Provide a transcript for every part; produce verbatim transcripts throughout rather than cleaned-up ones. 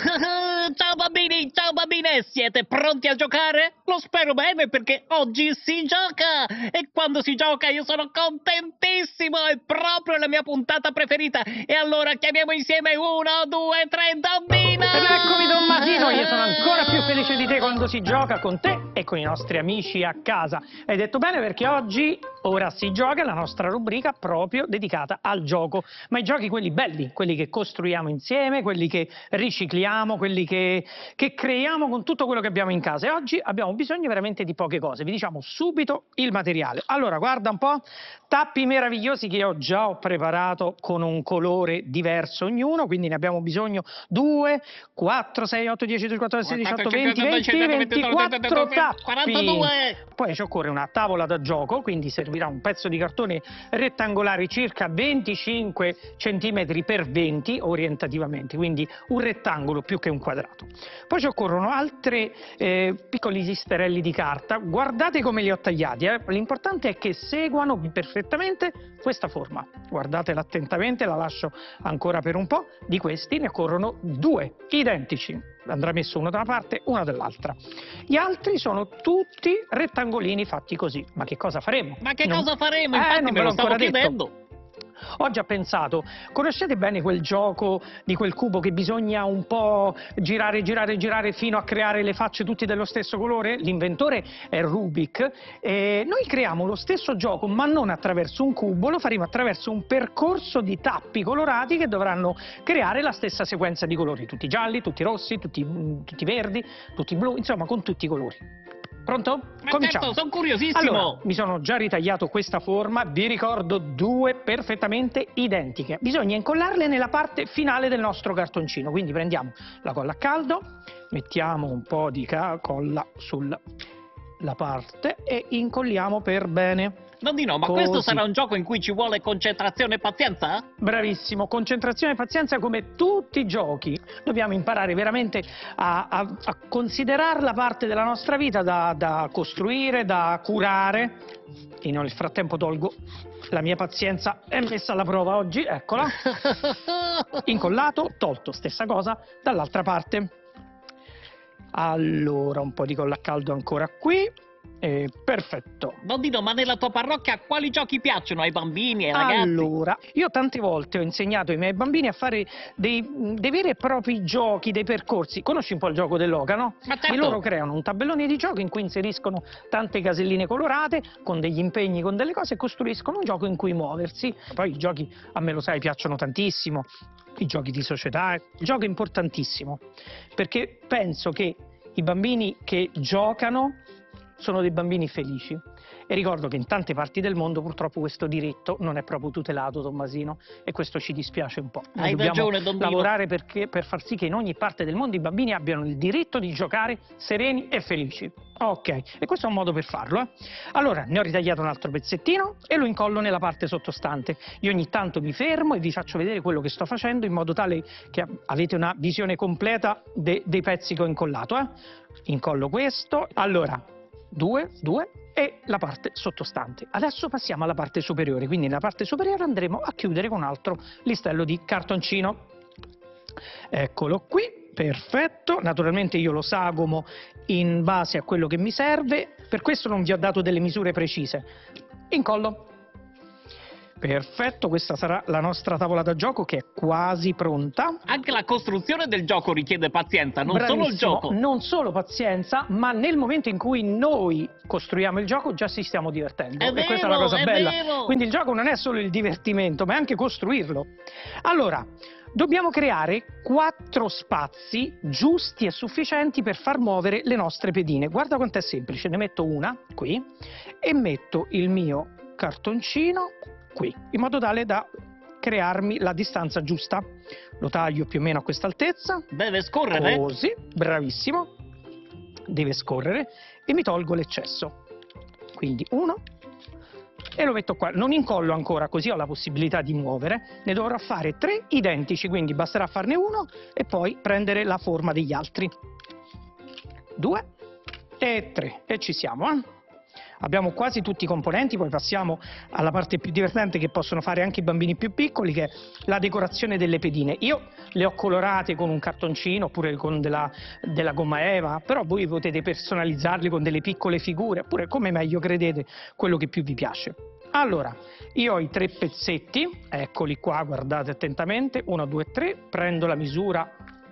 Ciao bambini, ciao bambine, siete pronti a giocare? Lo spero bene perché oggi si gioca e quando si gioca io sono contentissimo, è proprio la mia puntata preferita. E allora chiamiamo insieme uno, due, tre, Bambina! Ed eccomi Tommasino, io sono ancora più felice di te quando si gioca con te e con i nostri amici a casa. Hai detto bene perché oggi Ora si gioca è la nostra rubrica proprio dedicata al gioco, ma i giochi quelli belli, quelli che costruiamo insieme, quelli che ricicliamo, quelli che, che creiamo con tutto quello che abbiamo in casa. E oggi abbiamo bisogno veramente di poche cose, vi diciamo subito il materiale. Allora guarda un po', tappi meravigliosi che io già ho preparato con un colore diverso ognuno, quindi ne abbiamo bisogno due, quattro, sei, otto, dieci, dodici, quattordici, diciotto, venti, venti, ventiquattro tappi. quarantadue. Poi ci occorre una tavola da gioco, quindi servirà un pezzo di cartone rettangolare circa venticinque centimetri per venti orientativamente, quindi un rettangolo più che un quadrato. Poi ci occorrono altri eh, piccoli sisterelli di carta, guardate come li ho tagliati, eh? L'importante è che seguano perfettamente questa forma, guardatela attentamente, la lascio ancora per un po'. Di questi ne occorrono due identici, andrà messo uno da una parte, uno dall'altra. Gli altri sono tutti rettangolini fatti così. Ma che cosa faremo? Ma che non... cosa faremo? Eh, Infatti non me lo stavo detto. chiedendo. Ho già pensato, conoscete bene quel gioco di quel cubo che bisogna un po' girare, girare, girare fino a creare le facce tutte dello stesso colore? L'inventore è Rubik e noi creiamo lo stesso gioco ma non attraverso un cubo, lo faremo attraverso un percorso di tappi colorati che dovranno creare la stessa sequenza di colori, tutti gialli, tutti rossi, tutti, tutti verdi, tutti blu, insomma con tutti i colori. Pronto? Ma Cominciamo. certo, sono curiosissimo. Allora, mi sono già ritagliato questa forma, vi ricordo due perfettamente identiche. Bisogna incollarle nella parte finale del nostro cartoncino, quindi prendiamo la colla a caldo, mettiamo un po' di colla sulla parte e incolliamo per bene. Nonnino, ma Così. Questo sarà un gioco in cui ci vuole concentrazione e pazienza? Bravissimo, concentrazione e pazienza come tutti i giochi. Dobbiamo imparare veramente a, a, a considerarla parte della nostra vita da, da costruire, da curare. E nel frattempo tolgo la mia pazienza, è messa alla prova oggi, eccola. Incollato, tolto, stessa cosa dall'altra parte. Allora, un po' di colla a caldo ancora qui. Eh, perfetto. Nonnino, ma nella tua parrocchia quali giochi piacciono ai bambini e ai ragazzi? Allora, io tante volte ho insegnato ai miei bambini a fare dei, dei veri e propri giochi, dei percorsi. Conosci un po' il gioco dell'oca, no? Ma certo. E loro creano un tabellone di gioco in cui inseriscono tante caselline colorate, con degli impegni, con delle cose, e costruiscono un gioco in cui muoversi. Poi i giochi, a me lo sai, piacciono tantissimo. I giochi di società, il gioco è importantissimo, perché penso che i bambini che giocano sono dei bambini felici e ricordo che in tante parti del mondo purtroppo questo diritto non è proprio tutelato, Tommasino, e questo ci dispiace un po'. Noi Hai dobbiamo ragione, Nonnino. lavorare perché, per far sì che in ogni parte del mondo i bambini abbiano il diritto di giocare sereni e felici. Ok, e questo è un modo per farlo. Eh? Allora, ne ho ritagliato un altro pezzettino e lo incollo nella parte sottostante. Io ogni tanto mi fermo e vi faccio vedere quello che sto facendo in modo tale che avete una visione completa de dei pezzi che ho incollato. Eh? Incollo questo. Allora, due, due e la parte sottostante. Adesso passiamo alla parte superiore, quindi nella parte superiore andremo a chiudere con un altro listello di cartoncino. Eccolo qui, perfetto. Naturalmente io lo sagomo in base a quello che mi serve, per questo non vi ho dato delle misure precise. Incollo. Perfetto, questa sarà la nostra tavola da gioco che è quasi pronta. Anche la costruzione del gioco richiede pazienza, non Bravissimo, solo il gioco. Non solo pazienza, ma nel momento in cui noi costruiamo il gioco già ci stiamo divertendo. È e vero, questa è una cosa è bella. vero. Quindi il gioco non è solo il divertimento, ma è anche costruirlo. Allora, dobbiamo creare quattro spazi giusti e sufficienti per far muovere le nostre pedine. Guarda quanto è semplice, ne metto una qui e metto il mio cartoncino qui, in modo tale da crearmi la distanza giusta. Lo taglio più o meno a questa altezza. Deve scorrere? Così, bravissimo. Deve scorrere e mi tolgo l'eccesso. Quindi uno e lo metto qua. Non incollo ancora, così ho la possibilità di muovere. Ne dovrò fare tre identici, quindi basterà farne uno e poi prendere la forma degli altri. Due e tre e ci siamo, eh? abbiamo quasi tutti i componenti, poi passiamo alla parte più divertente che possono fare anche i bambini più piccoli, che è la decorazione delle pedine. Io le ho colorate con un cartoncino oppure con della, della gomma eva, però voi potete personalizzarli con delle piccole figure, oppure come meglio credete, quello che più vi piace. Allora, io ho i tre pezzetti, eccoli qua, guardate attentamente, uno, due, tre, prendo la misura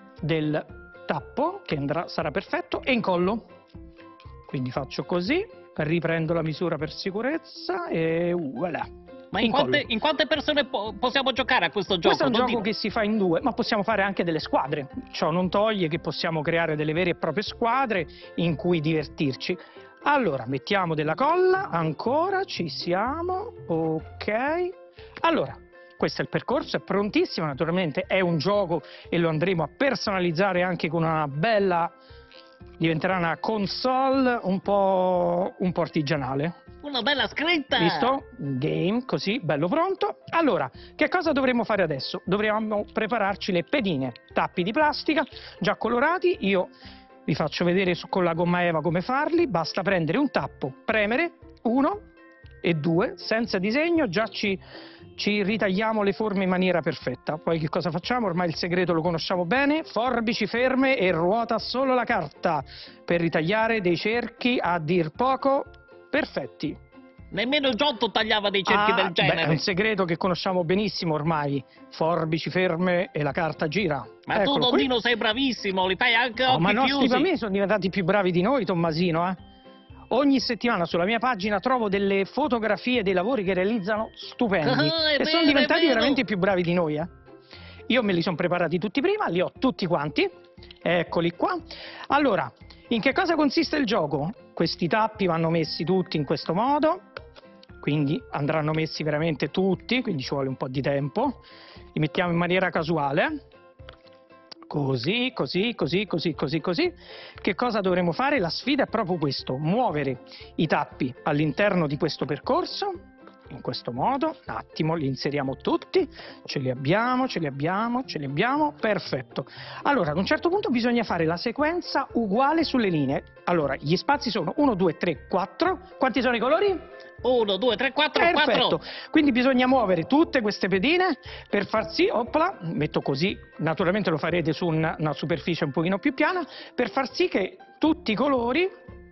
del tappo, che andrà, sarà perfetto, e incollo. Quindi faccio così, riprendo la misura per sicurezza e voilà. Ma in quante, in quante persone po possiamo giocare a questo gioco? Questo è un Non gioco dire... che si fa in due, ma possiamo fare anche delle squadre. Ciò non toglie che possiamo creare delle vere e proprie squadre in cui divertirci. Allora, mettiamo della colla, ancora, ci siamo, ok. Allora, questo è il percorso, è prontissimo, naturalmente è un gioco e lo andremo a personalizzare anche con una bella, diventerà una console un po', un po' artigianale. Una bella scritta! Visto? Game, così, bello pronto. Allora, che cosa dovremmo fare adesso? Dovremmo prepararci le pedine, tappi di plastica, già colorati. Io vi faccio vedere su, con la gomma eva come farli. Basta prendere un tappo, premere, uno e due, senza disegno, già ci, ci ritagliamo le forme in maniera perfetta. Poi che cosa facciamo? Ormai il segreto lo conosciamo bene, forbici ferme e ruota solo la carta per ritagliare dei cerchi a dir poco perfetti. Nemmeno Giotto tagliava dei cerchi ah, del genere. Beh, è un segreto che conosciamo benissimo ormai. Forbici ferme e la carta gira. Ma Eccolo tu, qui. Nonnino, sei bravissimo, li fai anche a Oh, occhi ma i nostri chiusi. bambini sono diventati più bravi di noi, Tommasino, eh? Ogni settimana sulla mia pagina trovo delle fotografie dei lavori che realizzano stupendi. Ah, e vero, sono diventati vero. veramente più bravi di noi, eh? Io me li sono preparati tutti prima, li ho tutti quanti. Eccoli qua. Allora, in che cosa consiste il gioco? Questi tappi vanno messi tutti in questo modo, quindi andranno messi veramente tutti, quindi ci vuole un po' di tempo. Li mettiamo in maniera casuale, così, così, così, così, così, così. Che cosa dovremo fare? La sfida è proprio questo, muovere i tappi all'interno di questo percorso, in questo modo. Un attimo, li inseriamo tutti, ce li abbiamo, ce li abbiamo, ce li abbiamo, perfetto. Allora, ad un certo punto bisogna fare la sequenza uguale sulle linee. Allora, gli spazi sono uno, due, tre, quattro. Quanti sono i colori? uno, due, tre, quattro, Perfetto. quattro. Quindi bisogna muovere tutte queste pedine per far sì, opla, metto così, naturalmente lo farete su una, una superficie un pochino più piana, per far sì che tutti i colori,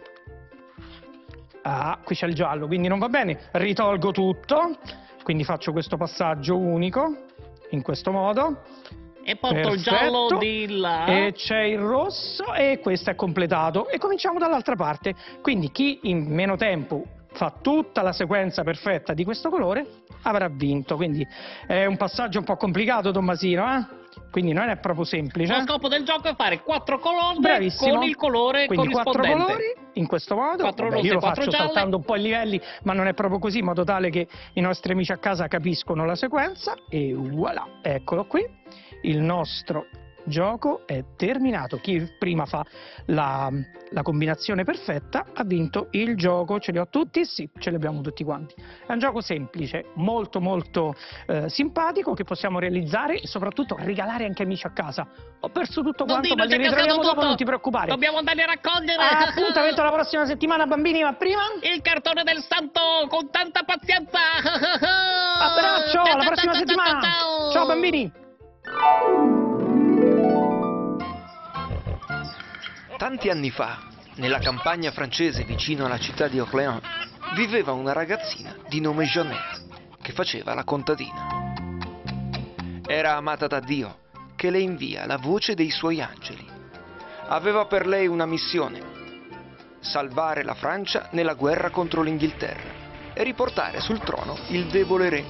ah, qui c'è il giallo, quindi non va bene, ritolgo tutto, quindi faccio questo passaggio unico, in questo modo. E porto Perfetto. il giallo di là. E c'è il rosso e questo è completato. E cominciamo dall'altra parte. Quindi chi in meno tempo fa tutta la sequenza perfetta di questo colore avrà vinto. Quindi è un passaggio un po' complicato, Tommasino, eh? Quindi non è proprio semplice. Lo scopo del gioco è fare quattro colonne Bravissimo. con il colore Quindi quattro corrispondente. colori in questo modo. Quattro Vabbè, rosse io e lo quattro faccio gialle. saltando un po' i livelli, ma non è proprio così, in modo tale che i nostri amici a casa capiscono la sequenza. E voilà, eccolo qui, il nostro gioco è terminato. Chi prima fa la, la combinazione perfetta ha vinto il gioco. Ce li ho tutti? Sì, ce li abbiamo tutti quanti. È un gioco semplice, molto molto eh, simpatico, che possiamo realizzare e soprattutto regalare anche amici a casa. Ho perso tutto quanto, Nonnino, ma li c'è cascato ritroviamo dopo, tutto. non ti preoccupare. Dobbiamo andare a raccogliere. Appuntamento la prossima settimana, bambini, ma prima Il cartone del santo con tanta pazienza. abbraccio, alla prossima settimana. Ciao bambini. Tanti anni fa, nella campagna francese vicino alla città di Orléans, viveva una ragazzina di nome Jeannette, che faceva la contadina. Era amata da Dio, che le invia la voce dei suoi angeli. Aveva per lei una missione: salvare la Francia nella guerra contro l'Inghilterra e riportare sul trono il debole re